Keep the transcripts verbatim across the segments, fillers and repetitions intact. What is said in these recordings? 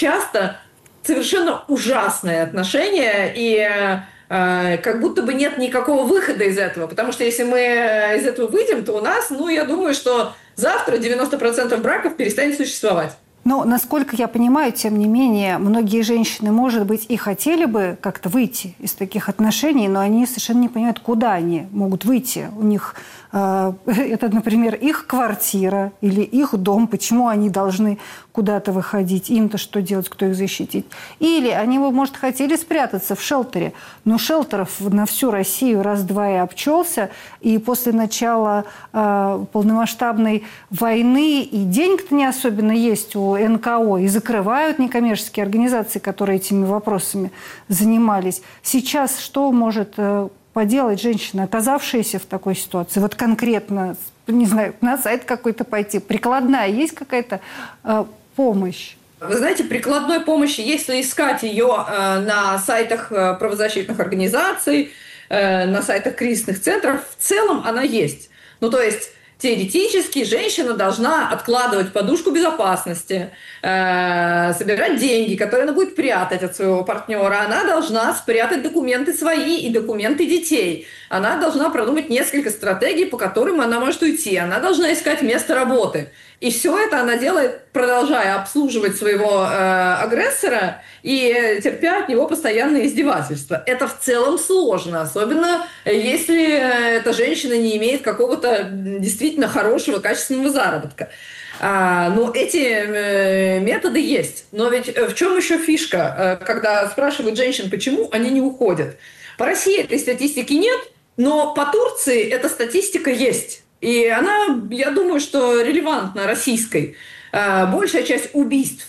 часто совершенно ужасное отношение, и э, как будто бы нет никакого выхода из этого. Потому что если мы из этого выйдем, то у нас, ну, я думаю, что завтра девяносто процентов браков перестанет существовать. Но, насколько я понимаю, тем не менее, многие женщины, может быть, и хотели бы как-то выйти из таких отношений, но они совершенно не понимают, куда они могут выйти. У них э, это, например, их квартира или их дом, почему они должны куда-то выходить, им-то что делать, кто их защитит. Или они бы, может, хотели спрятаться в шелтере, но шелтеров на всю Россию раз-два и обчелся, и после начала э, полномасштабной войны и денег-то не особенно есть у эн ка о, и закрывают некоммерческие организации, которые этими вопросами занимались. Сейчас что может э, поделать женщина, оказавшаяся в такой ситуации? Вот конкретно, не знаю, на сайт какой-то пойти, прикладная, есть какая-то э, помощь? Вы знаете, прикладной помощи, если искать ее э, на сайтах э, правозащитных организаций, э, на сайтах кризисных центров, в целом она есть. Ну, то есть теоретически женщина должна откладывать подушку безопасности, э, собирать деньги, которые она будет прятать от своего партнера. Она должна спрятать документы свои и документы детей. Она должна продумать несколько стратегий, по которым она может уйти. Она должна искать место работы. И все это она делает, продолжая обслуживать своего э, агрессора и терпя от него постоянные издевательства. Это в целом сложно, особенно если эта женщина не имеет какого-то действительно хорошего, качественного заработка. А, но эти э, методы есть. Но ведь в чем еще фишка, э, когда спрашивают женщин, почему они не уходят? По России этой статистики нет, но по Турции эта статистика есть. И она, я думаю, что релевантна российской. Большая часть убийств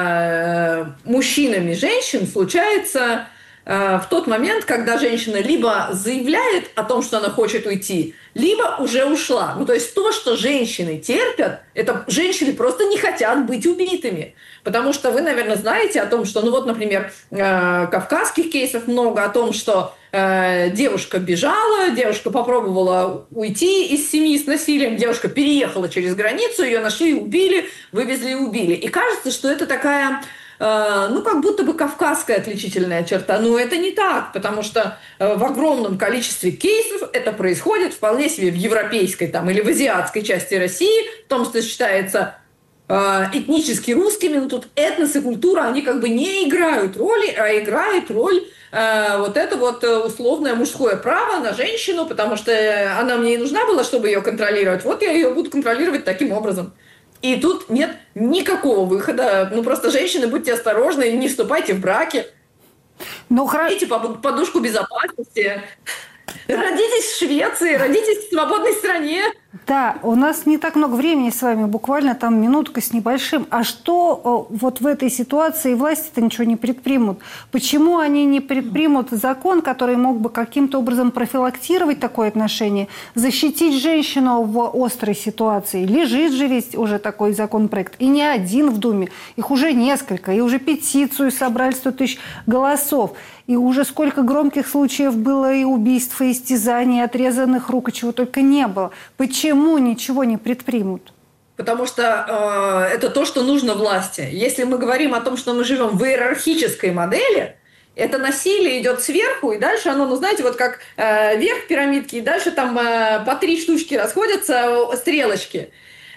мужчинами женщин случается в тот момент, когда женщина либо заявляет о том, что она хочет уйти, либо уже ушла. Ну, то есть то, что женщины терпят, это женщины просто не хотят быть убитыми. Потому что вы, наверное, знаете о том, что, ну вот, например, кавказских кейсов много, о том, что девушка бежала, девушка попробовала уйти из семьи с насилием, девушка переехала через границу, ее нашли, убили, вывезли и убили. И кажется, что это такая, ну, как будто бы кавказская отличительная черта. Но это не так, потому что в огромном количестве кейсов это происходит вполне себе в европейской там, или в азиатской части России, в том, что считается этнически русскими, но тут этнос и культура, они как бы не играют роли, а играет роль э, вот это вот условное мужское право на женщину, потому что она мне и нужна была, чтобы ее контролировать. Вот я ее буду контролировать таким образом. И тут нет никакого выхода. Ну, просто женщины, будьте осторожны, не вступайте в браки. Ну, Берите подушку безопасности. Родитесь в Швеции, родитесь в свободной стране. Да, у нас не так много времени с вами, буквально там минутка с небольшим. А что вот в этой ситуации власти-то ничего не предпримут? Почему они не предпримут закон, который мог бы каким-то образом профилактировать такое отношение, защитить женщину в острой ситуации? Лежит же ведь уже такой законопроект. И не один в Думе, их уже несколько. И уже петицию собрали сто тысяч голосов. И уже сколько громких случаев было и убийств, и истязаний, и отрезанных рук, и чего только не было. Почему ничего не предпримут? Потому что э, это то, что нужно власти. Если мы говорим о том, что мы живем в иерархической модели, это насилие идет сверху, и дальше оно, ну знаете, вот как э, верх пирамидки, и дальше там э, по три штучки расходятся стрелочки.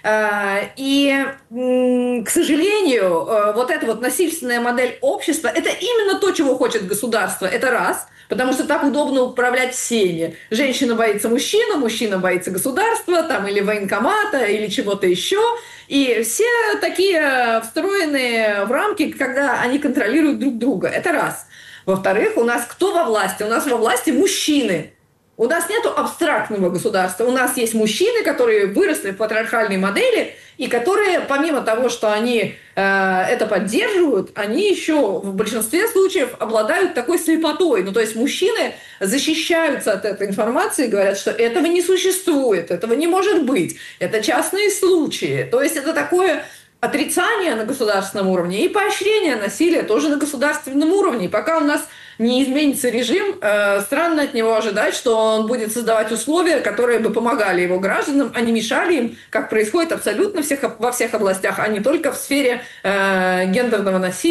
И, к сожалению, вот эта вот насильственная модель общества – это именно то, чего хочет государство. Это раз, потому что так удобно управлять всеми. Женщина боится мужчину, мужчина боится государства, там, или военкомата, или чего-то еще. И все такие встроенные в рамки, когда они контролируют друг друга. Это раз. Во-вторых, у нас кто во власти? У нас во власти мужчины. У нас нет абстрактного государства. У нас есть мужчины, которые выросли в патриархальной модели, и которые, помимо того, что они э, это поддерживают, они еще в большинстве случаев обладают такой слепотой. Ну, то есть мужчины защищаются от этой информации и говорят, что этого не существует, этого не может быть. Это частные случаи. То есть это такое отрицание на государственном уровне и поощрение насилия тоже на государственном уровне. И пока у нас не изменится режим, э, странно от него ожидать, что он будет создавать условия, которые бы помогали его гражданам, а не мешали им, как происходит абсолютно всех, во всех областях, а не только в сфере э, гендерного насилия.